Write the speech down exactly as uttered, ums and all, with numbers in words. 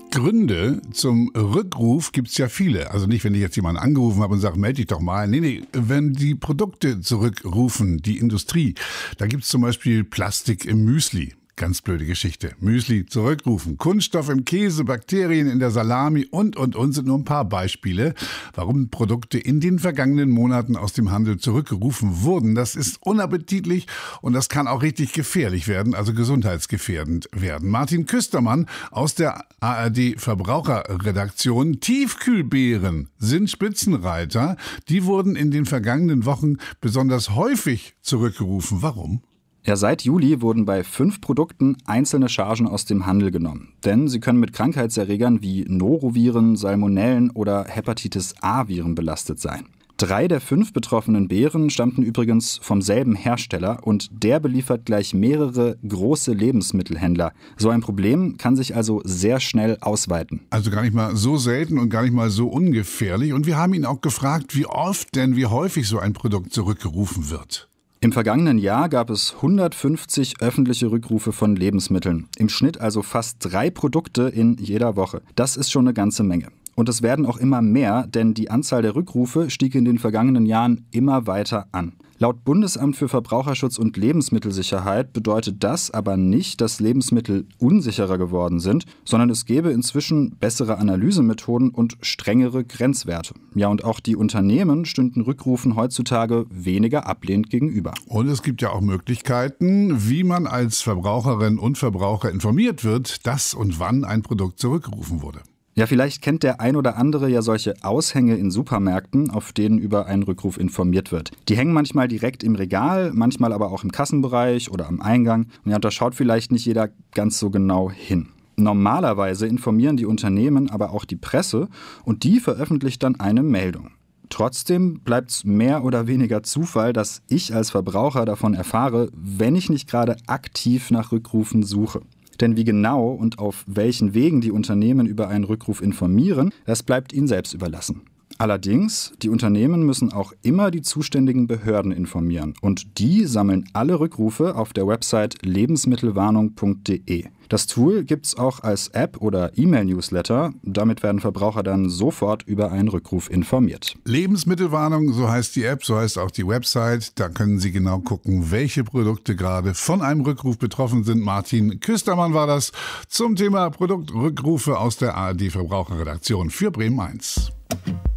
Gründe zum Rückruf gibt es ja viele. Also nicht, wenn ich jetzt jemanden angerufen habe und sage, melde dich doch mal. Nee, nee, wenn die Produkte zurückrufen, die Industrie, da gibt es zum Beispiel Plastik im Müsli. Ganz blöde Geschichte. Müsli zurückrufen, Kunststoff im Käse, Bakterien in der Salami und, und, und sind nur ein paar Beispiele, warum Produkte in den vergangenen Monaten aus dem Handel zurückgerufen wurden. Das ist unappetitlich und das kann auch richtig gefährlich werden, also gesundheitsgefährdend werden. Martin Küstermann aus der A R D-Verbraucherredaktion. Tiefkühlbeeren sind Spitzenreiter. Die wurden in den vergangenen Wochen besonders häufig zurückgerufen. Warum? Ja, seit Juli wurden bei fünf Produkten einzelne Chargen aus dem Handel genommen. Denn sie können mit Krankheitserregern wie Noroviren, Salmonellen oder Hepatitis-A-Viren belastet sein. Drei der fünf betroffenen Beeren stammten übrigens vom selben Hersteller und der beliefert gleich mehrere große Lebensmittelhändler. So ein Problem kann sich also sehr schnell ausweiten. Also gar nicht mal so selten und gar nicht mal so ungefährlich. Und wir haben ihn auch gefragt, wie oft denn, wie häufig so ein Produkt zurückgerufen wird. Im vergangenen Jahr gab es hundertfünfzig öffentliche Rückrufe von Lebensmitteln. Im Schnitt also fast drei Produkte in jeder Woche. Das ist schon eine ganze Menge. Und es werden auch immer mehr, denn die Anzahl der Rückrufe stieg in den vergangenen Jahren immer weiter an. Laut Bundesamt für Verbraucherschutz und Lebensmittelsicherheit bedeutet das aber nicht, dass Lebensmittel unsicherer geworden sind, sondern es gäbe inzwischen bessere Analysemethoden und strengere Grenzwerte. Ja, und auch die Unternehmen stünden Rückrufen heutzutage weniger ablehnend gegenüber. Und es gibt ja auch Möglichkeiten, wie man als Verbraucherin und Verbraucher informiert wird, dass und wann ein Produkt zurückgerufen wurde. Ja, vielleicht kennt der ein oder andere ja solche Aushänge in Supermärkten, auf denen über einen Rückruf informiert wird. Die hängen manchmal direkt im Regal, manchmal aber auch im Kassenbereich oder am Eingang. Und ja, da schaut vielleicht nicht jeder ganz so genau hin. Normalerweise informieren die Unternehmen aber auch die Presse und die veröffentlicht dann eine Meldung. Trotzdem bleibt es mehr oder weniger Zufall, dass ich als Verbraucher davon erfahre, wenn ich nicht gerade aktiv nach Rückrufen suche. Denn wie genau und auf welchen Wegen die Unternehmen über einen Rückruf informieren, das bleibt ihnen selbst überlassen. Allerdings, die Unternehmen müssen auch immer die zuständigen Behörden informieren. Und die sammeln alle Rückrufe auf der Website lebensmittelwarnung punkt de. Das Tool gibt's auch als App oder E-Mail-Newsletter. Damit werden Verbraucher dann sofort über einen Rückruf informiert. Lebensmittelwarnung, so heißt die App, so heißt auch die Website. Da können Sie genau gucken, welche Produkte gerade von einem Rückruf betroffen sind. Martin Küstermann war das zum Thema Produktrückrufe aus der A R D-Verbraucherredaktion für Bremen eins.